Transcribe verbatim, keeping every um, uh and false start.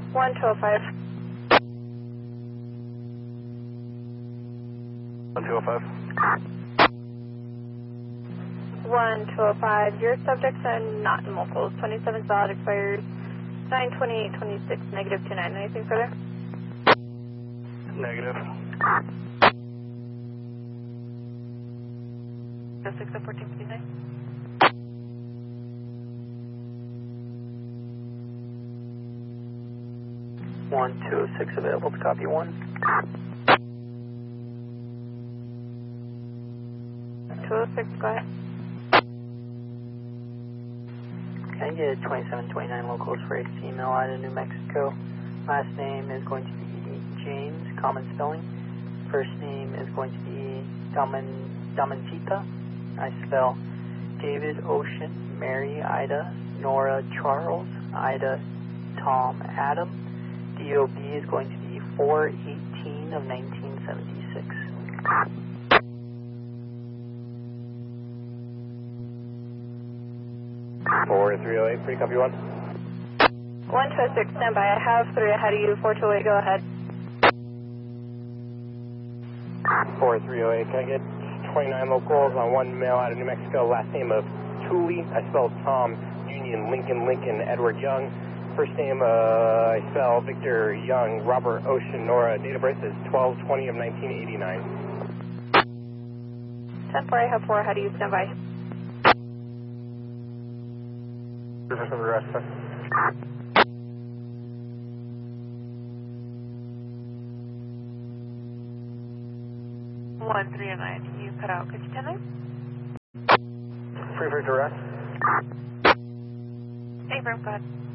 one two oh five. one two oh five. one two oh five. Your subjects are not in locals. twenty-seven solid expires nine twenty-eight twenty-six, negative two nine. Anything further? Negative. six oh fourteen fifty-nine. one two oh six available to copy one. two oh six, go ahead. Can I get twenty-seven twenty-nine locals for a female out of New Mexico? Last name is going to be James, common spelling. First name is going to be Daman, Damancita. I spell David, Ocean, Mary, Ida, Nora, Charles, Ida, Tom, Adam. D O B is going to be four eighteen of nineteen seventy-six. four three oh eight, pretty copy one. one two oh six, stand by. I have three ahead of you. four two oh eight, go ahead. four three oh eight, can I get twenty-nine locals on one male out of New Mexico, last name of Tooley. I spelled Tom, Union, Lincoln, Lincoln, Edward Young. First name, uh, I spell Victor Young, Robert Ocean, Nora. Date of birth is twelve twenty of nineteen eighty-nine. ten four, I have four ahead of you. Stand by. Reverse of the rest, sir. one three oh nine, you cut out. Could you tell me? Free for direct. Abram, go ahead.